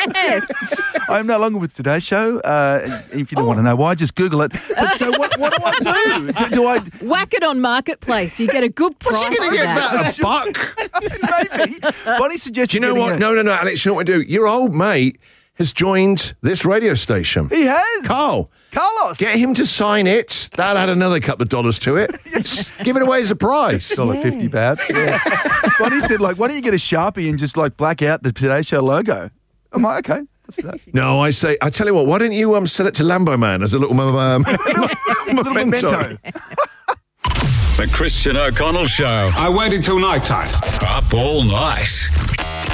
Yes. I'm no longer with Today Show. If you don't want to know why, just Google it. But so what do I do? Do I... Whack it on Marketplace. You get a good price. What's he going to get that? A buck? Maybe. Bonnie suggested... Do you know what? No, Alex, you know what we do? Your old mate has joined this radio station. He has. Carlos. Get him to sign it. That'll add another couple of dollars to it. Give it away as a prize. $1.50 perhaps. Yeah. Bonnie said, why don't you get a Sharpie and just black out the Today Show logo? I'm like, okay. No, I tell you what, why don't you sell it to Lambo Man as a little memento? The Christian O'Connell Show. I waited till night time. Up all night.